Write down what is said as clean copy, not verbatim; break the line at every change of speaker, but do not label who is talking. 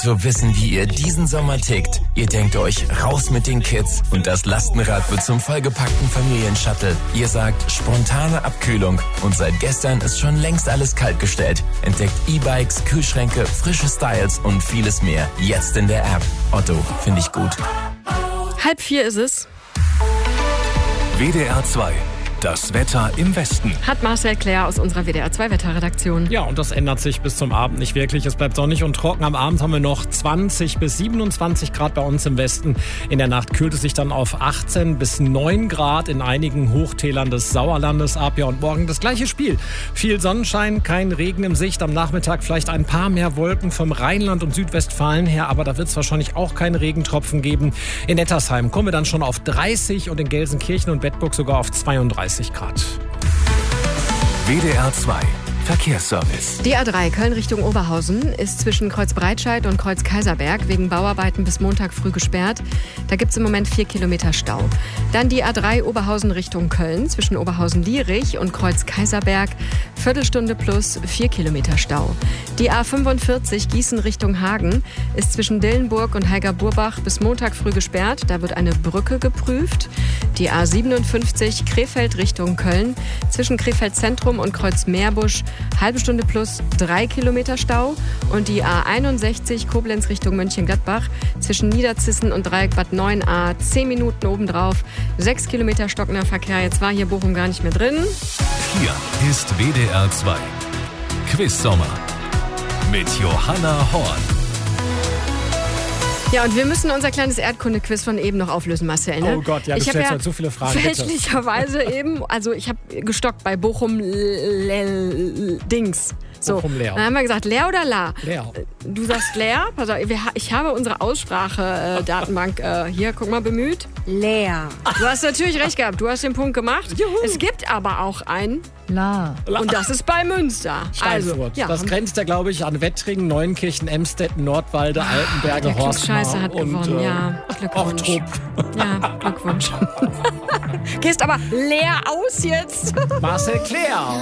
zu wissen, wie ihr diesen Sommer tickt. Ihr denkt euch, raus mit den Kids und das Lastenrad wird zum vollgepackten Familienshuttle. Ihr sagt, spontane Abkühlung und seit gestern ist schon längst alles kaltgestellt. Entdeckt E-Bikes, Kühlschränke, frische Styles und vieles mehr. Jetzt in der App. Otto, finde ich gut.
3:30 ist es.
WDR 2. Das Wetter im Westen.
Hat Marcel Claire aus unserer WDR 2 Wetterredaktion.
Ja, und das ändert sich bis zum Abend nicht wirklich. Es bleibt sonnig und trocken. Am Abend haben wir noch 20 bis 27 Grad bei uns im Westen. In der Nacht kühlt es sich dann auf 18 bis 9 Grad in einigen Hochtälern des Sauerlandes ab. Ja, und morgen das gleiche Spiel. Viel Sonnenschein, kein Regen im Sicht. Am Nachmittag vielleicht ein paar mehr Wolken vom Rheinland und Südwestfalen her. Aber da wird es wahrscheinlich auch keine Regentropfen geben. In Nettersheim kommen wir dann schon auf 30 und in Gelsenkirchen und Bedburg sogar auf 32 Grad.
WDR 2. Verkehrsservice.
Die A3 Köln Richtung Oberhausen ist zwischen Kreuz Breitscheid und Kreuz Kaiserberg wegen Bauarbeiten bis Montag früh gesperrt. Da gibt es im Moment 4 Kilometer Stau. Dann die A3 Oberhausen Richtung Köln zwischen Oberhausen-Lierich und Kreuz Kaiserberg. Viertelstunde plus 4 Kilometer Stau. Die A45 Gießen Richtung Hagen ist zwischen Dillenburg und Heiger-Burbach bis Montag früh gesperrt. Da wird eine Brücke geprüft. Die A57 Krefeld Richtung Köln zwischen Krefeld Zentrum und Kreuz Meerbusch. Halbe Stunde plus 3 Kilometer Stau. Und die A61 Koblenz Richtung Mönchengladbach zwischen Niederzissen und Dreieck Bad 9a 10 Minuten obendrauf. 6 Kilometer stockender Verkehr. Jetzt war hier Bochum gar nicht mehr drin.
Hier ist WDR 2. Quiz Sommer mit Johanna Horn.
Ja, und wir müssen unser kleines Erdkunde-Quiz von eben noch auflösen, Marcel. Ne?
Oh Gott, ja, du stellst halt so viele Fragen.
Fälschlicherweise eben, also ich habe gestockt bei Bochum Dings. So,
Bochum Leer.
Dann haben wir gesagt, Leer oder La?
Leer.
Du sagst Leer. Pass auf, ich habe unsere Aussprache-Datenbank hier, guck mal, bemüht.
Leer.
Du hast natürlich recht gehabt, du hast den Punkt gemacht.
Juhu.
Es gibt aber auch ein
La.
und das ist bei Münster.
Steinfurt.
ja,
das grenzt ja, glaube ich, an Wettringen, Neunkirchen, Emstetten, Nordwalde, Altenberge,
der
Horstmar
Klugscheißer hat
und
gewonnen, ja. Glückwunsch.
Ochtrup.
Ja, Glückwunsch. Gehst aber leer aus jetzt.
Marcel Claire.